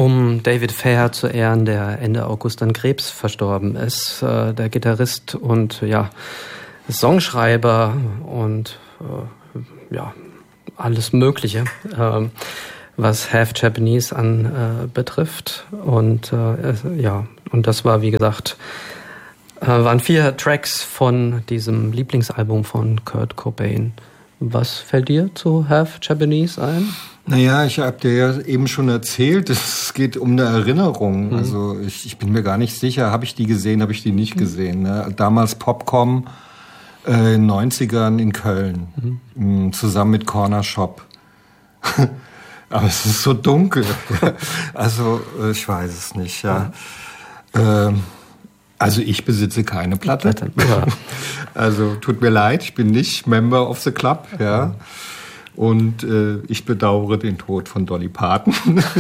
um David Fair zu ehren, der Ende August an Krebs verstorben ist. Der Gitarrist und Songschreiber und alles Mögliche, was Half Japanese betrifft. Und und das war, wie gesagt, waren 4 Tracks von diesem Lieblingsalbum von Kurt Cobain. Was fällt dir zu Half Japanese ein? Naja, ich habe dir ja eben schon erzählt, es geht um eine Erinnerung. Also ich bin mir gar nicht sicher, habe ich die gesehen, habe ich die nicht gesehen. Ne? Damals Popcom in den 90ern in Köln, zusammen mit Corner Shop. Aber es ist so dunkel. Also ich weiß es nicht. Ja. Also ich besitze keine Platte. Also tut mir leid, ich bin nicht Member of the Club. Ja. Und ich bedauere den Tod von Dolly Parton.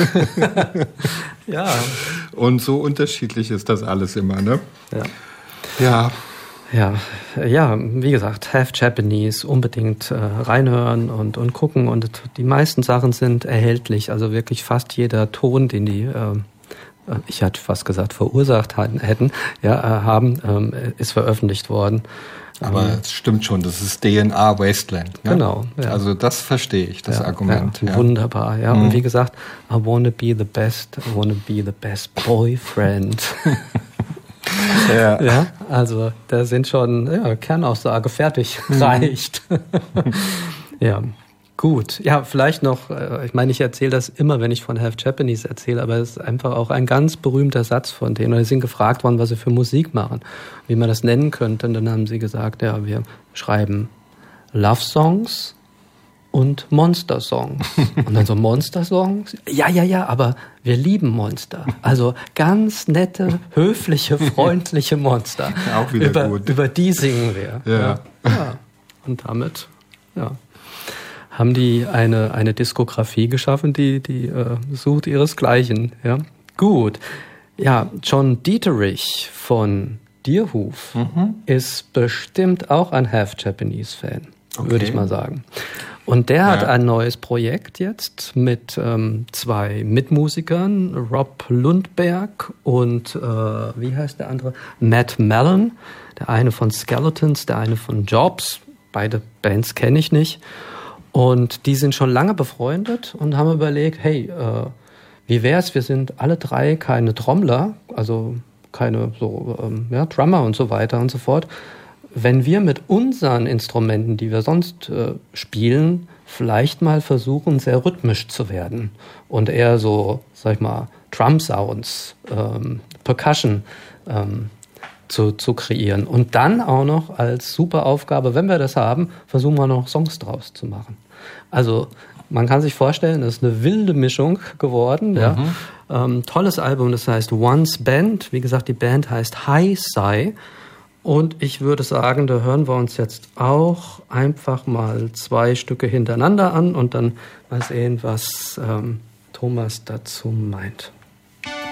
Ja. Und so unterschiedlich ist das alles immer, ne? Ja. Ja, wie gesagt, Half Japanese, unbedingt reinhören und gucken. Und die meisten Sachen sind erhältlich. Also wirklich fast jeder Ton, den die, ich hatte fast gesagt, verursacht hätten, haben, ist veröffentlicht worden. Aber es stimmt schon, das ist DNA Wasteland. Ne? Genau. Ja. Also das verstehe ich, das Argument. Ja. Wunderbar, ja. Und wie gesagt, I wanna be the best boyfriend. Ja, also da sind schon Kernaussage fertig, reicht. Ja, gut. Ja, vielleicht noch, ich meine, ich erzähle das immer, wenn ich von Half Japanese erzähle, aber es ist einfach auch ein ganz berühmter Satz von denen. Und sie sind gefragt worden, was sie für Musik machen, wie man das nennen könnte. Und dann haben sie gesagt, ja, wir schreiben Love Songs und Monster Songs. Und dann so Monster Songs? Ja, aber wir lieben Monster. Also ganz nette, höfliche, freundliche Monster. Auch wieder gut. Über die singen wir. Ja. Und damit, haben die eine Diskografie geschaffen, die sucht ihresgleichen. Ja. Gut. Ja, John Dieterich von Deerhoof ist bestimmt auch ein Half Japanese Fan, würde ich mal sagen. Und der hat ein neues Projekt jetzt mit 2 Mitmusikern, Rob Lundberg und wie heißt der andere? Matt Mallon. Der eine von Skeletons, der eine von Jobs. Beide Bands kenne ich nicht. Und die sind schon lange befreundet und haben überlegt, hey, wie wär's? Wir sind alle 3 keine Trommler, also keine Drummer und so weiter und so fort. Wenn wir mit unseren Instrumenten, die wir sonst spielen, vielleicht mal versuchen, sehr rhythmisch zu werden und eher so, sag ich mal, Drum-Sounds, Percussion zu kreieren. Und dann auch noch als super Aufgabe, wenn wir das haben, versuchen wir noch Songs draus zu machen. Also man kann sich vorstellen, das ist eine wilde Mischung geworden. Ja. Tolles Album, das heißt Once Band. Wie gesagt, die Band heißt High Sai. Und ich würde sagen, da hören wir uns jetzt auch einfach mal 2 Stücke hintereinander an und dann mal sehen, was Thomas dazu meint.